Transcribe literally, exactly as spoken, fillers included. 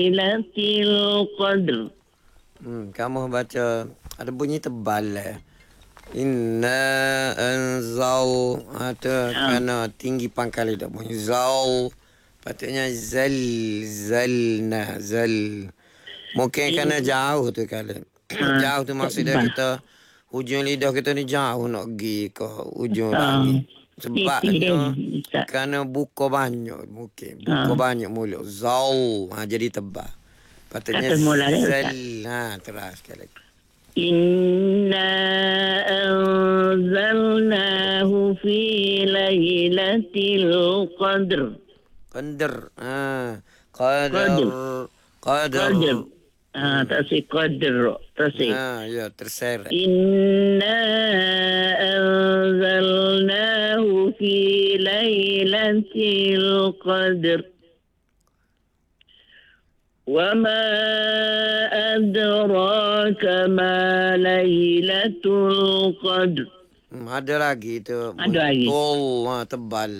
Lailatul Qadr. Hmm, kamu baca ada bunyi tebal eh. Inna anzal atau Ha. kerana tinggi pangkal itu bunyi zal. Patutnya zal zalna zal. Mungkin kerana jauh tu kali. Ha. Jauh tu maksudnya Tebal. kita hujung lidah kita ni jauh nak pergi ke hujung Ha. langit. Titik Sebabnya Ustaz. kerana buka banyak mungkin. Buka Ha. banyak mulut. Zal. Ha, jadi tebal. Patutnya Kata mula dia, zal. Ustaz. Ha, terus sekali lagi. Inna anzalnahu fi lailatul qadr. Qadar. Ha. Qadr. Qadar. Qadar. Qadr. Ah, tak si qadr. Tak si. Ha, ya terseret. Inna anzalnahu fi lailatul qadr. وما أدراك ما ليلة القدر. Hmm, ada lagi tu. Ada lagi. Tol, ha, tebal.